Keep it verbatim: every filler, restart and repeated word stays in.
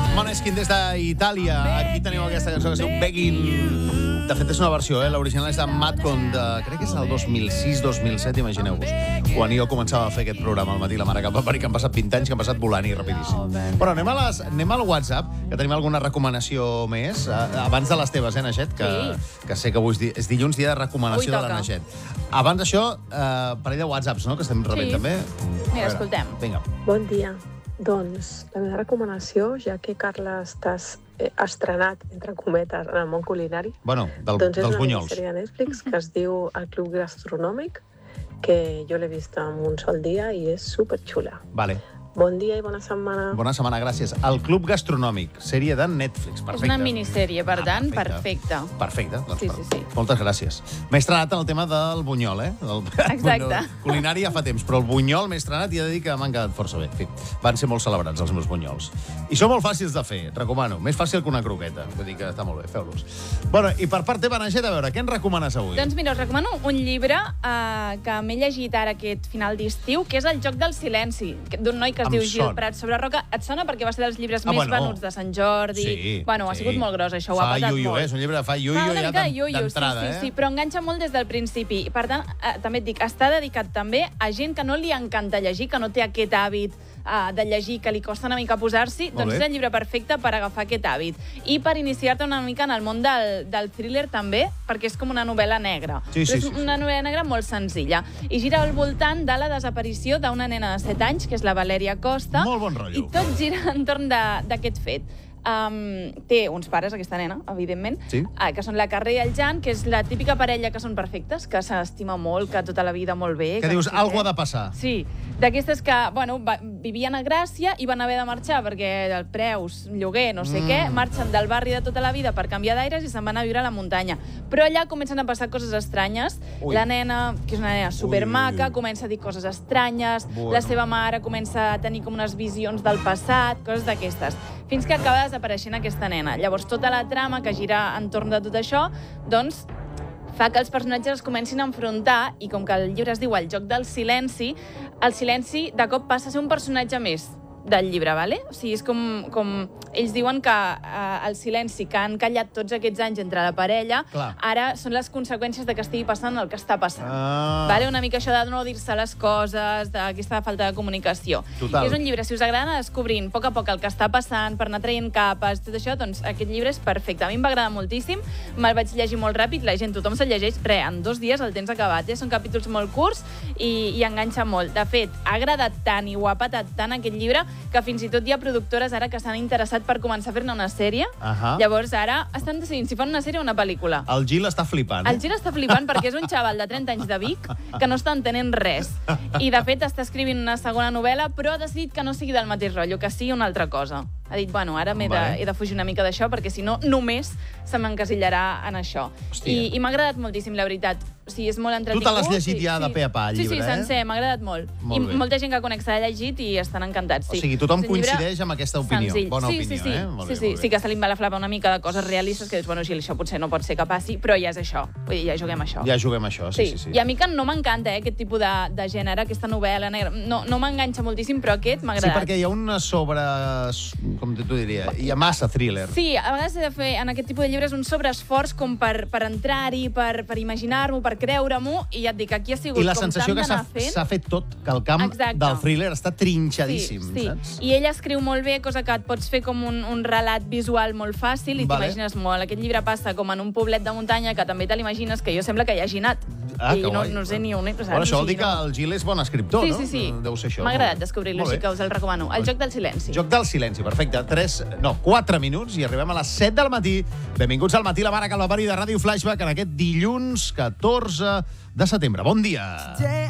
Måneskin des d'Itàlia. Aquí teniu aquesta cançó que es diu Begging. De fet, és una versió, eh? L'original és de Madcon, de... crec que és el dos mil sis dos mil set, imagineu-vos. Quan jo començava a fer aquest programa al matí, la mare que em va parir, que han passat vint anys, que han passat volant i rapidíssim. Però anem, a les, anem al WhatsApp, que tenim alguna recomanació més. Abans de les teves, eh, Naixet? Que, sí. que sé que avui és, di... és dilluns, dia de recomanació de la Naixet. Abans d'això, eh, parell de WhatsApps, no?, que estem rebent, sí. també. Mira, escoltem. Vinga. Bon dia. Doncs la meva recomanació, ja que, Carles, t'has eh, estrenat, entre cometes, en el món culinari, bueno, del, doncs és dels una bunyols. sèrie de Netflix que es diu El Club Gastronòmic, que jo l'he vist en un sol dia i és superxula. Vale. Bon dia i bona setmana. Bona setmana, gràcies. El Club Gastronòmic, sèrie de Netflix, perfecte. És una minissèrie, per ah, tant, perfecte. perfecte. Perfecte. Doncs sí, sí, sí. Moltes gràcies. M'he estrenat en el tema del bunyol, eh? El... Exacte. Culinari ja fa temps, però el bunyol m'he estrenat i he de dir que m'han quedat força bé. En fi, van ser molt celebrats els meus bunyols. I són molt fàcils de fer, recomano. Més fàcil que una croqueta. Vull dir que està molt bé, feu-los. Bueno, i per part teva, Naixet, a veure, què ens recomanes avui? Doncs mira, us recomano un llibre eh, que m'he llegit ara aquest final d'estiu, que és El joc del silenci, d'un noi que es Em diu Gil son. Prats sobre Roca. Et sona perquè va ser dels llibres Ah, més bueno. venuts de Sant Jordi. Sí, bueno, ha sí. sigut molt gros, això, ho ha Fa patat iuiu, molt. eh? És un llibre que fa iuiu Fa una ja mica de iuiu, d'entrada, sí, sí, eh? sí, però enganxa molt des del principi. I, per tant, eh, també et dic, està dedicat també a gent que no li encanta llegir, que no té aquest hàbit eh, de llegir, que li costa una mica posar-s'hi, doncs és el llibre perfecte per agafar aquest hàbit. I per iniciar-te una mica en el món del, del thriller també, perquè és com una novel·la negra. Sí, sí, és sí, sí. una novel·la negra molt senzilla. I gira al voltant de la desaparició d'una nena de set anys, que és la Valèria Costa. Molt bon rotllo. I tot gira entorn d'aquest fet. Um, té uns pares, aquesta nena, evidentment, sí. uh, que són la Carre i el Jan, que és la típica parella que són perfectes, que s'estima molt, que tota la vida molt bé. Que, que dius, algo ha de passar. Sí, d'aquestes que, bueno, va, vivien a Gràcia i van haver de marxar perquè el preus, lloguer, no sé mm. què, marxen del barri de tota la vida per canviar d'aires i se'n van a viure a la muntanya. Però allà comencen a passar coses estranyes. Ui. La nena, que és una nena supermaca, ui, ui. comença a dir coses estranyes, bueno. La seva mare comença a tenir com unes visions del passat, coses d'aquestes, fins que acaba desapareixent aquesta nena. Llavors, tota la trama que gira entorn de tot això, doncs, fa que els personatges es comencin a enfrontar i com que el llibre es diu El joc del silenci, el silenci de cop passa a ser un personatge més del llibre, ¿vale? O sigui, és com... com ells diuen que eh, el silenci que han callat tots aquests anys entre la parella, clar, ara són les conseqüències de que estigui passant el que està passant. Ah. Vale? Una mica això de no dir-se les coses, d'aquesta falta de comunicació. Total. I és un llibre, si us agrada anar descobrint a poc a poc el que està passant, per anar traient capes, tot això, doncs aquest llibre és perfecte. A mi em va agradar moltíssim, me'l vaig llegir molt ràpid, la gent, tothom se'l llegeix, res, en dos dies el tens acabat, eh? Són capítols molt curts i, i enganxa molt. De fet, ha agradat tant i ho ha patat tant aquest llibre que fins i tot hi ha productores ara que s'han interessat per començar a fer-ne una sèrie. Uh-huh. Llavors ara estan decidint si fan una sèrie o una pel·lícula. El Gil està flipant. Eh? El Gil està flipant perquè és un xaval de trenta anys de Vic que no està entenent res. I de fet està escrivint una segona novel·la, però ha decidit que no sigui del mateix rotllo, que sigui una altra cosa. Ha dit, bueno, ara m'he vale. de, he de fugir una mica d'això perquè si no, només se m'encasillarà en això. I, i m'ha agradat moltíssim, la veritat. O sigui, és molt entretingut. Tu te l'has llegit ja sí, de pe a pa, el sí, llibre, sí, eh? Sí, sencer, m'ha agradat molt. molt I bé. molta gent que conec s'ha llegit i estan encantats, sí. O sigui, tothom coincideix amb aquesta opinió. Senzill. Bona sí, opinió, sí, sí. eh? Molt sí, bé, sí, molt bé. sí que se li va la flapa una mica de coses realistes que dius, bueno, Gil, això potser no pot ser que passi, però ja és això. Vull dir, ja juguem a això. Ja juguem a això, sí, sí, sí. I a mi que no m'encanta, eh, aquest tipus de, de gènere, aquesta novel·la negra. No, no m'enganxa moltíssim, però aquest m'ha agradat. Sí, perquè hi ha una sobre... Com t'ho diria? Hi ha massa thriller. Sí, a vegades he de fer en aquest tipus de llibres un sobreesforç com per, per entrar-hi, per, per imaginar-m'ho, per creure-m'ho, i ja et dic, aquí ha sigut I la com sensació que s'ha fent... fet tot, que el camp Exacte. del thriller està trinxadíssim, sí, sí. saps? I ella escriu molt bé, cosa que et pots fer com un, un relat visual molt fàcil i vale. T'imagines molt. Aquest llibre passa com en un poblet de muntanya que també te l'imagines, que jo sembla que hi hagi anat. Ah, I no, no sé ni on... Saps? Bueno, això vol dir que no. el Gil és bon escriptor, sí, no? Sí, sí, sí. Deu ser això. M'ha agradat descobrir-lo, així que us el recomano. El joc del silenci. Joc del silenci, perfecte. Tres, no, quatre minuts i arribem a les set del matí. Benvinguts al Matí la Mare Calvari de Ràdio Flashback en aquest dilluns catorze de setembre. Bon dia.